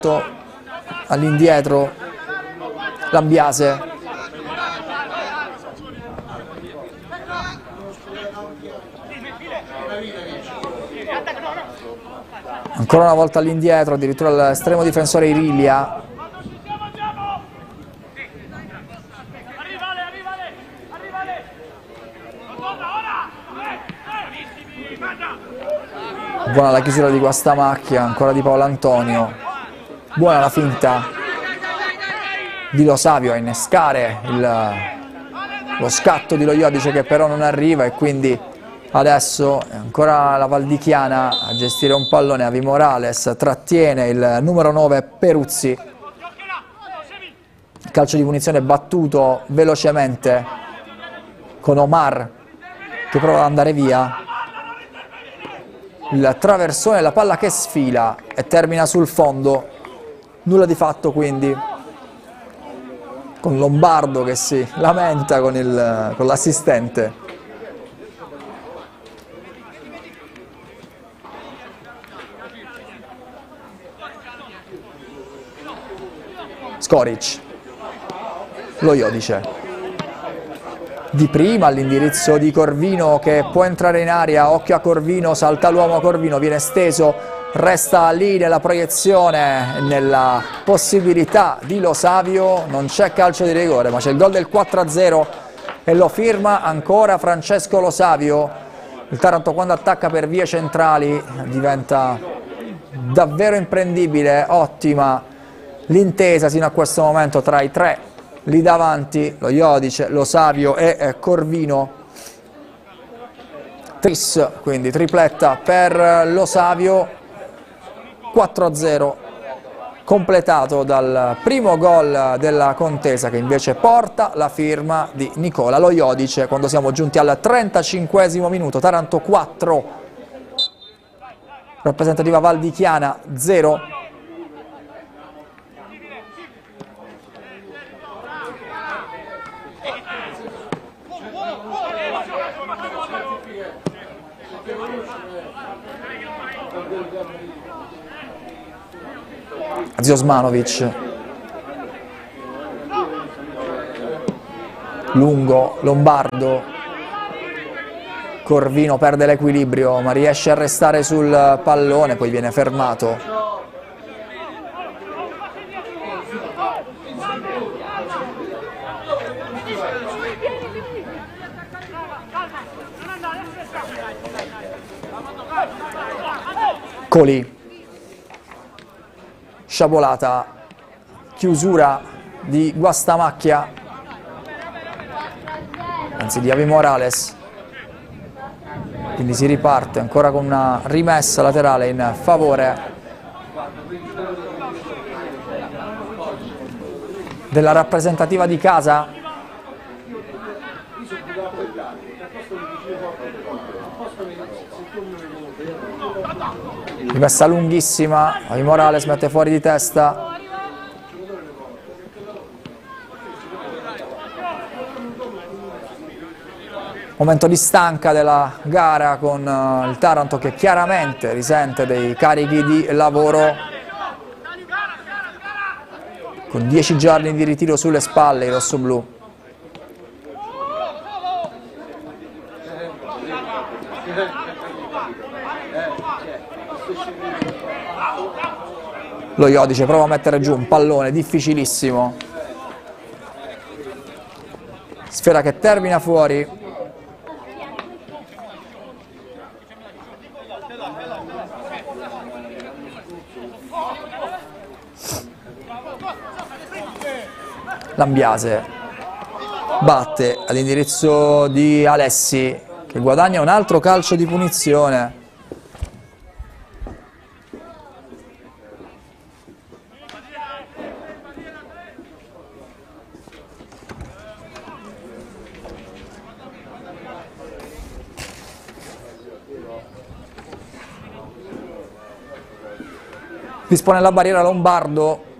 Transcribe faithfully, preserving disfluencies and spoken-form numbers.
all'indietro Lambiase. Ancora una volta all'indietro, addirittura l'estremo difensore Irilia. Buona la chiusura di Guastamacchia, ancora di Paolo Antonio. Buona la finta di Lo Savio a innescare il, lo scatto di Lo Iodice, che però non arriva, e quindi adesso è ancora la Valdichiana a gestire un pallone. Avi Morales trattiene il numero nove Peruzzi. Calcio di punizione battuto velocemente con Omar che prova ad andare via. Il traversone, la palla che sfila e termina sul fondo. Nulla di fatto quindi, con Lombardo che si lamenta con il, con l'assistente. Skoric, Lo Iodice. Di prima all'indirizzo di Corvino che può entrare in area, occhio a Corvino, salta l'uomo Corvino, viene steso, resta lì nella proiezione, nella possibilità di Lo Savio. Non c'è calcio di rigore, ma c'è il gol del quattro a zero e lo firma ancora Francesco Lo Savio. Il Taranto, quando attacca per vie centrali, diventa davvero imprendibile. Ottima l'intesa sino a questo momento tra i tre lì davanti, Lo Iodice, Lo Savio e eh, Corvino. Tris, quindi tripletta per Lo Savio. Quattro a zero completato dal primo gol della contesa, che invece porta la firma di Nicola Lo Iodice quando siamo giunti al trentacinquesimo minuto. Taranto quattro, rappresentativa Valdichiana zero. Ziosmanovic, lungo, Lombardo, Corvino perde l'equilibrio ma riesce a restare sul pallone, poi viene fermato. Coli, sciabolata, chiusura di Guastamacchia, anzi di Avi Morales, quindi si riparte ancora con una rimessa laterale in favore della rappresentativa di casa. Rimessa lunghissima, Avi Morales mette fuori di testa. Momento di stanca della gara, con il Taranto che chiaramente risente dei carichi di lavoro, con dieci giorni di ritiro sulle spalle i rossoblù. Lo Iodice prova a mettere giù un pallone difficilissimo, sfera che termina fuori. Lambiase batte all'indirizzo di Alessi, che guadagna un altro calcio di punizione. Dispone la barriera Lombardo.